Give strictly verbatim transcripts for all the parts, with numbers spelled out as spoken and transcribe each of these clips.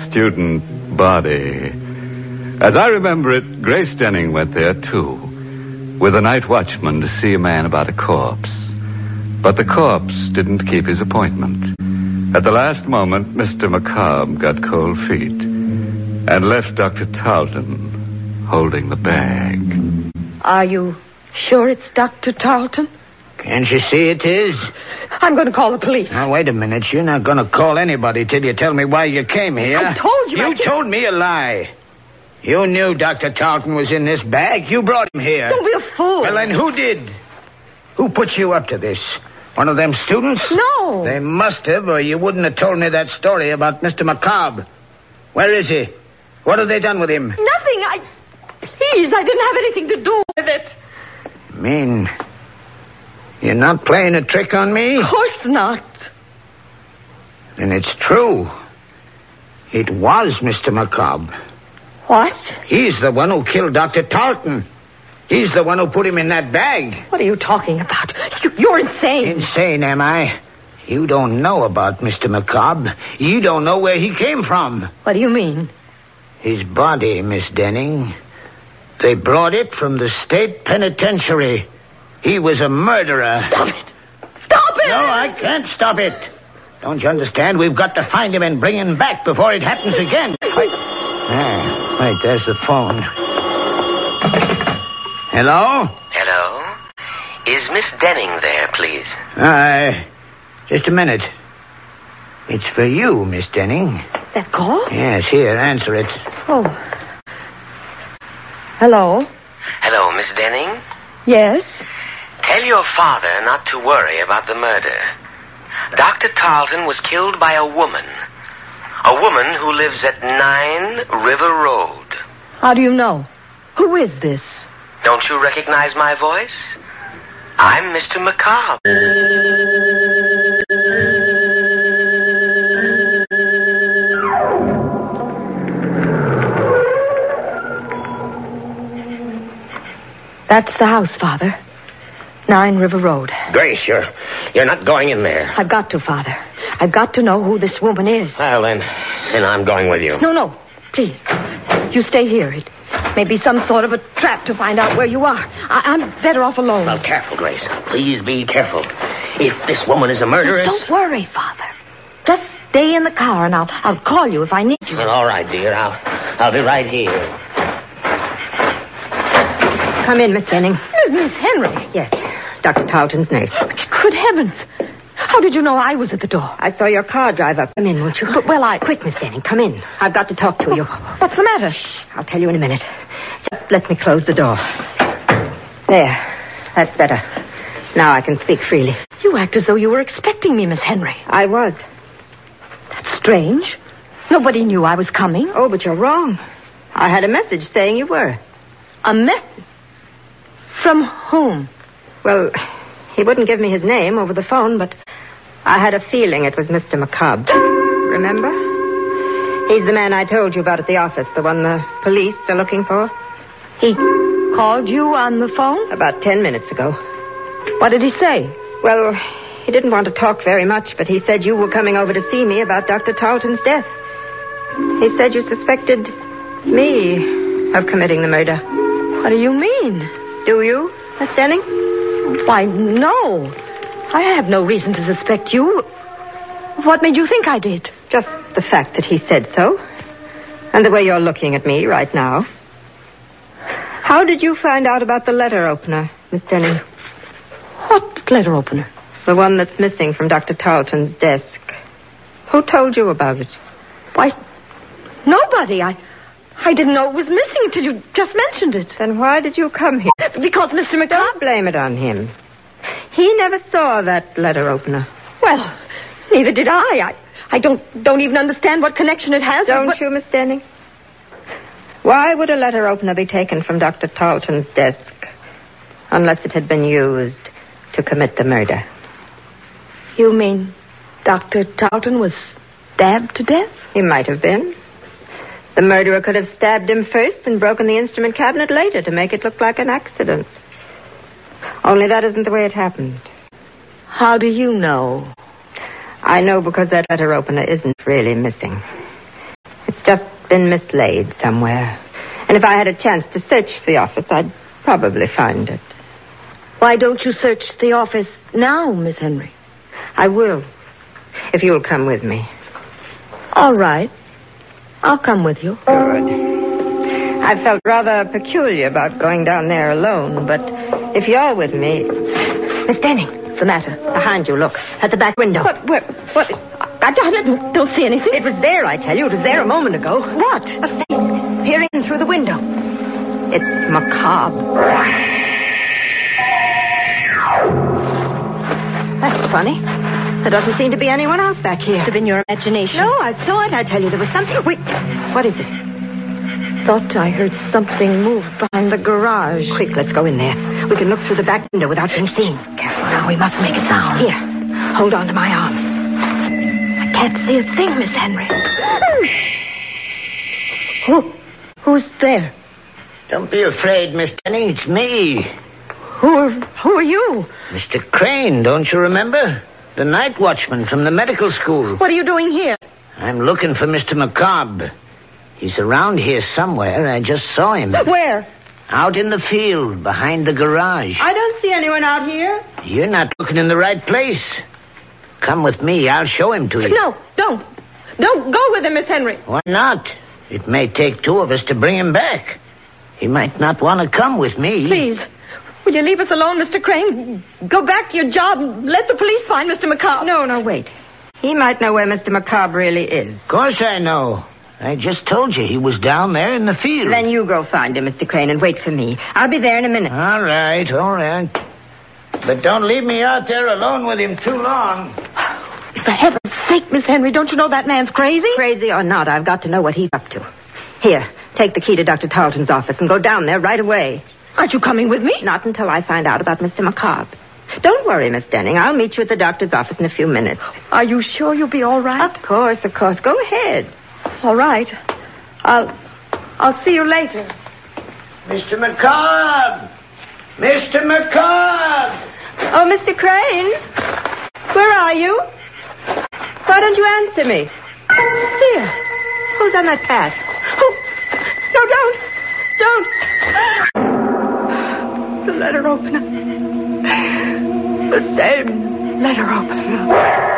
student body. As I remember it, Grace Denning went there, too, with a night watchman to see a man about a corpse. But the corpse didn't keep his appointment. At the last moment, Mister McCobb got cold feet and left Doctor Tarleton holding the bag. Are you sure it's Doctor Tarleton? Can't you see it is? I'm going to call the police. Now, wait a minute. You're not going to call anybody till you tell me why you came here. I told you. You I told me a lie. You knew Doctor Tarleton was in this bag. You brought him here. Don't be a fool. Well, then who did? Who put you up to this? One of them students? No. They must have, or you wouldn't have told me that story about Mister McCobb. Where is he? What have they done with him? Nothing. I... Please, I didn't have anything to do with it. Mean... You're not playing a trick on me? Of course not. Then it's true. It was Mister McCobb. What? He's the one who killed Doctor Tarleton. He's the one who put him in that bag. What are you talking about? You, you're insane. Insane, am I? You don't know about Mister McCobb. You don't know where he came from. What do you mean? His body, Miss Denning. They brought it from the state penitentiary. He was a murderer. Stop it! Stop it! No, I can't stop it. Don't you understand? We've got to find him and bring him back before it happens again. Wait. Ah, wait, there's the phone. Hello? Hello? Is Miss Denning there, please? Uh, just a minute. It's for you, Miss Denning. That call? Yes, here, answer it. Oh. Hello? Hello, Miss Denning? Yes? Tell your father not to worry about the murder. Doctor Tarleton was killed by a woman. A woman who lives at nine River Road. How do you know? Who is this? Don't you recognize my voice? I'm Mister McCobb. That's the house, Father. Nine River Road. Grace, you're, you're not going in there. I've got to, Father. I've got to know who this woman is. Well, then, then I'm going with you. No, no. Please. You stay here. It may be some sort of a trap to find out where you are. I- I'm better off alone. Well, careful, Grace. Please be careful. If this woman is a murderess... Don't worry, Father. Just stay in the car and I'll, I'll call you if I need you. Well, all right, dear. I'll, I'll be right here. Come in, Miss Denning. Miss Henry? Yes, Doctor Tarleton's nurse. Good heavens. How did you know I was at the door? I saw your car drive up. Come in, won't you? But, well, I... Quick, Miss Denning, come in. I've got to talk to you. What's the matter? Shh, I'll tell you in a minute. Just let me close the door. There. That's better. Now I can speak freely. You act as though you were expecting me, Miss Henry. I was. That's strange. Nobody knew I was coming. Oh, but you're wrong. I had a message saying you were. A message? From whom? Well, he wouldn't give me his name over the phone, but I had a feeling it was Mister McCobb. Remember? He's the man I told you about at the office, the one the police are looking for. He called you on the phone? About ten minutes ago. What did he say? Well, he didn't want to talk very much, but he said you were coming over to see me about Doctor Tarleton's death. He said you suspected me of committing the murder. What do you mean? Do you, Miss Denning? Why, no. I have no reason to suspect you. What made you think I did? Just the fact that he said so. And the way you're looking at me right now. How did you find out about the letter opener, Miss Denning? What letter opener? The one that's missing from Doctor Tarleton's desk. Who told you about it? Why, nobody. I... I didn't know it was missing until you just mentioned it. Then why did you come here? Because Mister McCobb... Don't blame it on him. He never saw that letter opener. Well, neither did I. I, I don't don't even understand what connection it has. Don't with... you, Miss Denning? Why would a letter opener be taken from Doctor Tarleton's desk unless it had been used to commit the murder? You mean Doctor Tarleton was stabbed to death? He might have been. The murderer could have stabbed him first and broken the instrument cabinet later to make it look like an accident. Only that isn't the way it happened. How do you know? I know because that letter opener isn't really missing. It's Just been mislaid somewhere. And if I had a chance to search the office, I'd probably find it. Why don't you search the office now, Miss Henry? I will, if you'll come with me. All right. I'll come with you. Good. I felt rather peculiar about going down there alone, but if you're with me... Miss Denning. What's the matter? Behind you, look. At the back window. What? What? What? I, I don't, don't see anything. It was there, I tell you. It was there a moment ago. What? A face peering through the window. It's macabre. That's funny. There doesn't seem to be anyone out back here. Must have been your imagination. No, I saw it. I tell you, there was something... Wait, what is it? Thought I heard something move behind the garage. Quick, let's go in there. We can look through the back window without being seen. Careful now, we mustn't make a sound. Here, hold on to my arm. I can't see a thing, Miss Henry. Who? Who's there? Don't be afraid, Miss Denning. It's me. Who are, who are you? Mister Crane, don't you remember? The night watchman from the medical school. What are you doing here? I'm looking for Mister Macabre. He's around here somewhere. I just saw him. Where? Out in the field, behind the garage. I don't see anyone out here. You're not looking in the right place. Come with me. I'll show him to you. No, don't. Don't go with him, Miss Henry. Why not? It may take two of us to bring him back. He might not want to come with me. Please. Will you leave us alone, Mister Crane? Go back to your job. Let the police find Mister Macabre. No, no, wait. He might know where Mister Macabre really is. Of course I know. I just told you he was down there in the field. Then you go find him, Mister Crane, and wait for me. I'll be there in a minute. All right, all right. But don't leave me out there alone with him too long. For heaven's sake, Miss Henry, don't you know that man's crazy? Crazy or not, I've got to know what he's up to. Here, take the key to Doctor Tarleton's office and go down there right away. Aren't you coming with me? Not until I find out about Mister Macabre. Don't worry, Miss Denning. I'll meet you at the doctor's office in a few minutes. Are you sure you'll be all right? Of course, of course. Go ahead. All right. I'll... I'll see you later. Mister Macabre! Mister Macabre! Oh, Mister Crane? Where are you? Why don't you answer me? Here. Who's on that path? Oh, no, don't. Don't. The letter opener. The same letter opener.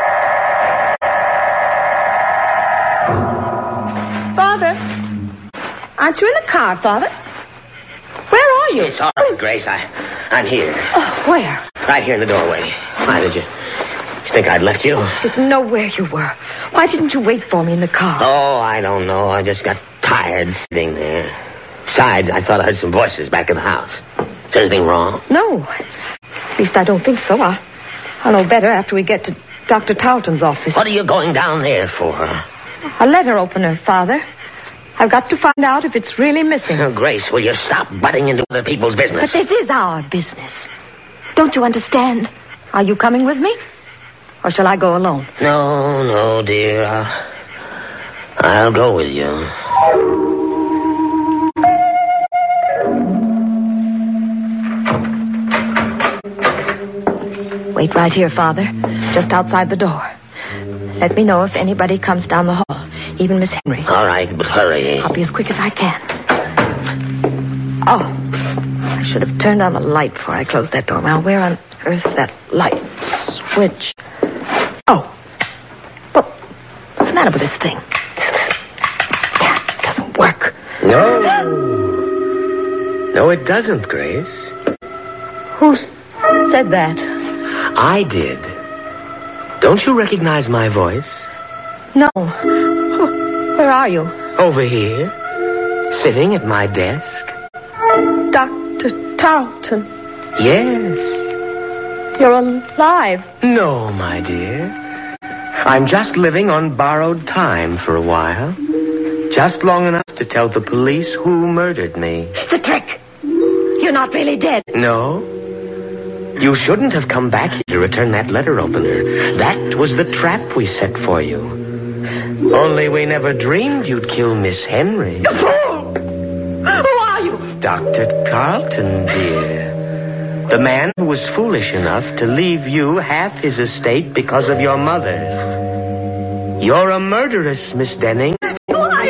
Father? Aren't you in the car, Father? Where are you? It's all right, Grace. I, I'm here. Oh, where? Right here in the doorway. Why did you... You think I'd left you? Didn't know where you were. Why didn't you wait for me in the car? Oh, I don't know. I just got tired sitting there. Besides, I thought I heard some voices back in the house. Is anything wrong? No. At least I don't think so. I'll, I'll know better after we get to Doctor Tarleton's office. What are you going down there for? A letter opener, Father. I've got to find out if it's really missing. Oh, Grace, will you stop butting into other people's business? But this is our business. Don't you understand? Are you coming with me? Or shall I go alone? No, no, dear. I'll, I'll go with you. Wait right here, Father. Just outside the door. Let me know if anybody comes down the hall. Even Miss Henry. All right, but hurry. I'll be as quick as I can. Oh, I should have turned on the light before I closed that door. Now, where on earth's that light switch? Oh. Well, what's the matter with this thing? It doesn't work. No. No, it doesn't, Grace. Who said that? I did. Don't you recognize my voice? No. Where are you? Over here. Sitting at my desk. Doctor Tarleton. Yes. You're alive. No, my dear. I'm just living on borrowed time for a while. Just long enough to tell the police who murdered me. It's a trick. You're not really dead. No. You shouldn't have come back here to return that letter opener. That was the trap we set for you. Only we never dreamed you'd kill Miss Henry. You fool! Who are you? Doctor Carlton, dear. The man who was foolish enough to leave you half his estate because of your mother. You're a murderess, Miss Denning. Who are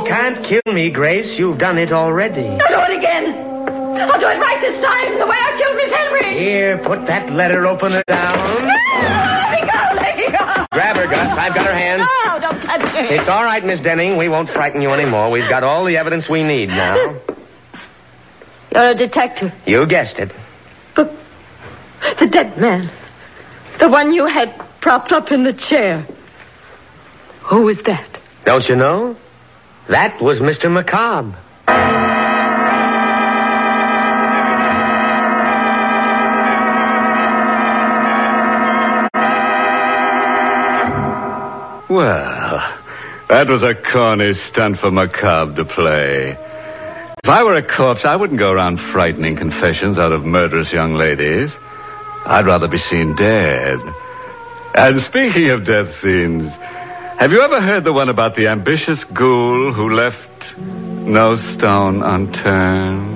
can't kill me, Grace. You've done it already. I'll do it again. I'll do it right this time, the way I killed Miss Henry. Here, put that letter opener down. Let me go, let me go. Grab her, Gus. I've got her hands. No, don't touch me. It's all right, Miss Denning. We won't frighten you anymore. We've got all the evidence we need now. You're a detective. You guessed it. But the dead man, the one you had propped up in the chair, who was that? Don't you know? That was Mister McCobb. Well, that was a corny stunt for McCobb to play. If I were a corpse, I wouldn't go around frightening confessions out of murderous young ladies. I'd rather be seen dead. And speaking of death scenes, have you ever heard the one about the ambitious ghoul who left no stone unturned?